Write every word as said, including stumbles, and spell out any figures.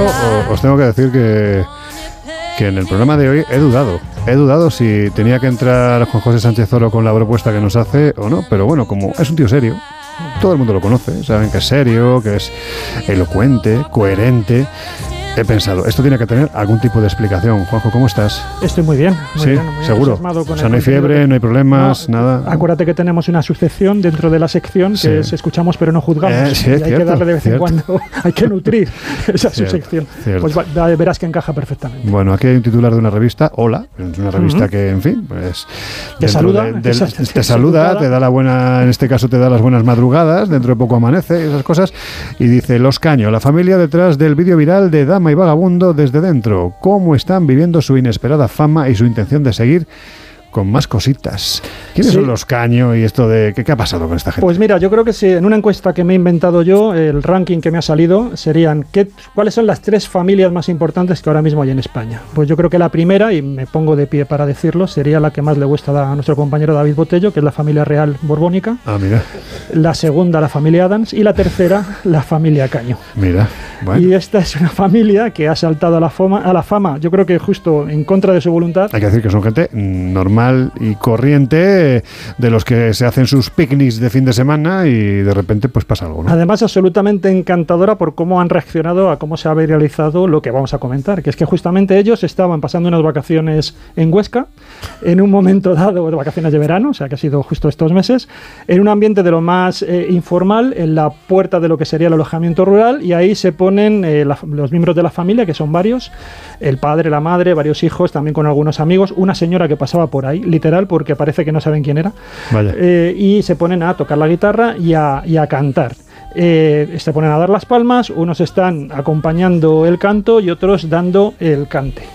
Yo os tengo que decir que, que en el programa de hoy he dudado. He dudado si tenía que entrar Juan José Sánchez Oro con la propuesta que nos hace o no, pero bueno, como es un tío serio, todo el mundo lo conoce, saben que es serio, que es elocuente, coherente. He pensado, esto tiene que tener algún tipo de explicación. Juanjo, ¿cómo estás? Estoy muy bien. Muy sí, bien, muy seguro. Con o sea, no hay fiebre, que... no hay problemas, no, nada. Acuérdate que tenemos una sucesión dentro de la sección que sí. es escuchamos pero no juzgamos. Eh, sí, y hay cierto, que darle de vez cierto. en cuando, hay que nutrir esa cierto, subsección. Cierto. Pues va, verás que encaja perfectamente. Bueno, aquí hay un titular de una revista, Hola, es una revista uh-huh. que, en fin, pues te saluda, de, de, esa, te, te saluda, te da la buena, en este caso te da las buenas madrugadas, dentro de poco amanece, esas cosas, y dice, Los Caño, la familia detrás del vídeo viral de Dama y Vagabundo desde dentro. ¿Cómo están viviendo su inesperada fama y su intención de seguir con más cositas? ¿Quiénes sí. son los Caño y esto de qué, qué ha pasado con esta gente? Pues mira, yo creo que si en una encuesta que me he inventado yo, el ranking que me ha salido serían ¿qué, cuáles son las tres familias más importantes que ahora mismo hay en España. Pues yo creo que la primera, y me pongo de pie para decirlo, sería la que más le gusta a nuestro compañero David Botello, que es la familia real borbónica. Ah, mira. La segunda, la familia Adams, y la tercera, la familia Caño. Mira, bueno. Y esta es una familia que ha saltado a la fama, a la fama, yo creo que justo en contra de su voluntad. Hay que decir que son gente normal y corriente, de los que se hacen sus picnics de fin de semana y de repente pues pasa algo, ¿no? Además absolutamente encantadora por cómo han reaccionado a cómo se ha viralizado lo que vamos a comentar, que es que justamente ellos estaban pasando unas vacaciones en Huesca, en un momento dado de vacaciones de verano, o sea que ha sido justo estos meses, en un ambiente de lo más eh, informal, en la puerta de lo que sería el alojamiento rural, y ahí se ponen eh, la, los miembros de la familia, que son varios, el padre, la madre, varios hijos, también con algunos amigos, una señora que pasaba por ahí, literal, porque parece que no saben quién era. Vaya. Eh, y se ponen a tocar la guitarra y a, y a cantar. Eh, se ponen a dar las palmas, unos están acompañando el canto y otros dando el cante.